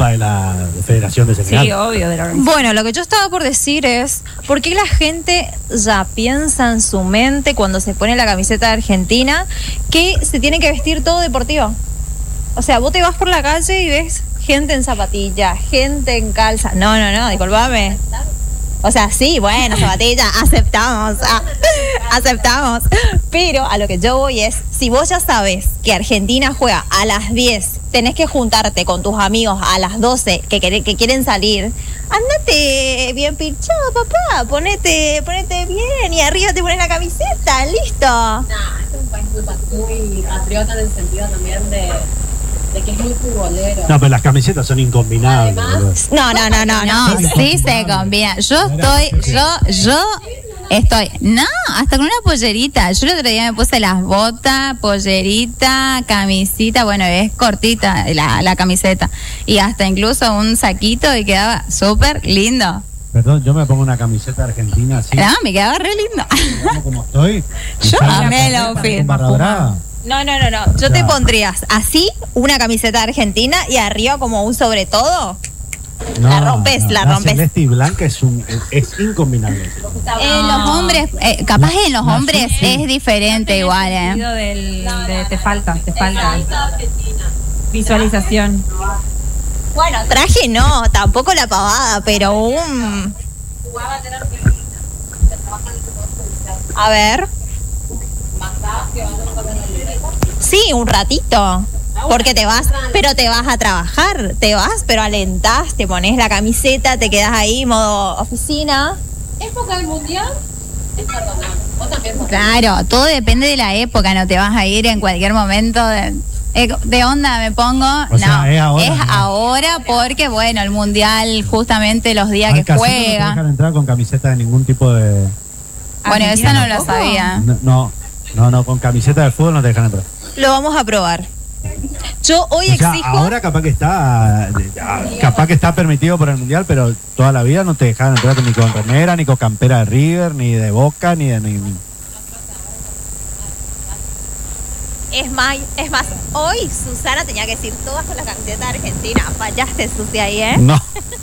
de la Federación de Senegal. Sí, obvio, de la organización. Bueno, lo que yo estaba por decir es, ¿por qué la gente ya piensa en su mente cuando se pone la camiseta de Argentina que se tiene que vestir todo deportivo? O sea, vos te vas por la calle y ves gente en zapatillas, gente en calza. No, disculpame. O sea, sí, bueno, zapatilla, aceptamos. Pero a lo que yo voy es, si vos ya sabes que Argentina juega a las 10, tenés que juntarte con tus amigos a las 12 que quieren salir, andate bien pinchado, papá, ponete bien y arriba te pones la camiseta, listo. No, este es un país muy patriota en el sentido también de que es muy futbolero. No, pero las camisetas son incombinables. Además, No, sí se combina. Yo estoy, hasta con una pollerita. Yo el otro día me puse las botas, pollerita, camisita, bueno, es cortita la camiseta. Y hasta incluso un saquito y quedaba súper lindo. Perdón, yo me pongo una camiseta argentina así. No, me quedaba re lindo. Digamos como estoy. Yo amé el outfit. Con barra dorada. No. Yo te pondrías así una camiseta argentina y arriba como un sobre todo. La rompes. La celeste y blanca es incombinable. En los hombres, capaz en los hombres es diferente igual, Te falta visualización. Bueno, traje no, tampoco la pavada, pero un... A ver. Sí, un ratito. Porque te vas a trabajar, pero alentás, te pones la camiseta, te quedas ahí modo oficina. época del mundial es perdonable. Vos también podés. Claro, todo depende de la época, no te vas a ir en cualquier momento de onda me pongo. O sea, es ahora porque bueno, el mundial justamente los días que casino juega. No te dejan entrar con camiseta de ningún tipo de... Bueno, esa no lo sabía. No, con camiseta de fútbol no te dejan entrar. Lo vamos a probar. Yo hoy O sea, exijo. ahora capaz que está permitido por el mundial, pero toda la vida no te dejaban entrar ni con remera, ni con campera de River, ni de Boca, ni de... Es más, hoy Susana tenía que decir todas con la camiseta argentina. Fallaste, Susi, ahí, ¿eh? No.